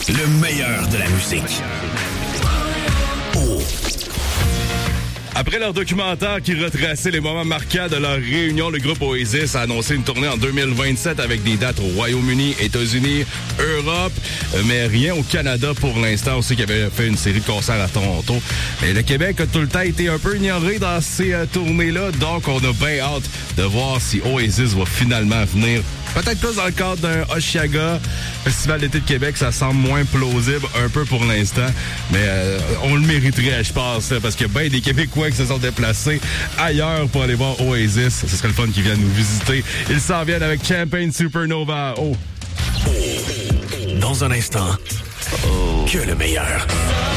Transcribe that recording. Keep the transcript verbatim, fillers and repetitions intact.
Le meilleur de la musique. Oh. Après leur documentaire qui retraçait les moments marquants de leur réunion, le groupe Oasis a annoncé une tournée en deux mille vingt-sept avec des dates au Royaume-Uni, États-Unis, Europe, mais rien au Canada pour l'instant. On sait qu'ils avaient fait une série de concerts à Toronto. Mais le Québec a tout le temps été un peu ignoré dans ces euh, tournées-là, donc on a bien hâte de voir si Oasis va finalement venir. Peut-être plus dans le cadre d'un Oshiaga. Festival d'été de Québec, ça semble moins plausible un peu pour l'instant. Mais euh, on le mériterait, je pense, parce qu'il y a bien des Québécois qui se sont déplacés ailleurs pour aller voir Oasis. Ce serait le fun qu'ils viennent nous visiter. Ils s'en viennent avec Champagne Supernova. Oh! Dans un instant, oh. que le meilleur.